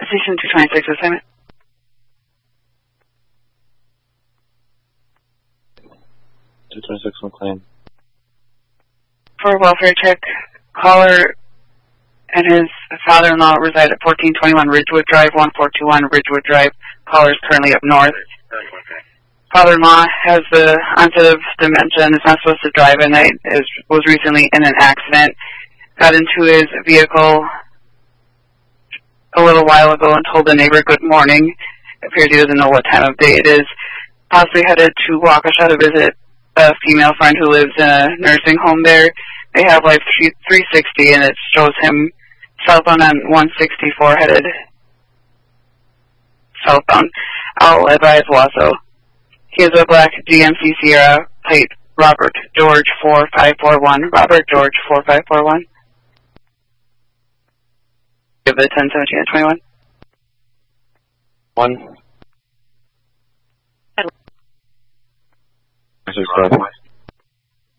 Station 226 assignment. McLean. For welfare check, caller and his father-in-law reside at 1421 Ridgewood Drive, 1421 Ridgewood Drive. Caller is currently up north. Father-in-law has the onset of dementia and is not supposed to drive at night. Was recently in an accident. Got into his vehicle a little while ago and told the neighbor good morning. Appears he doesn't know what time of day it is. Possibly headed to Waukesha to visit a female friend who lives in a nursing home there. They have Life 360 and it shows him southbound on 164 headed southbound. I'll advise Wasso. He has a black GMC Sierra plate Robert George 4541. Robert George 4541. Give it 1017 at 21. 1.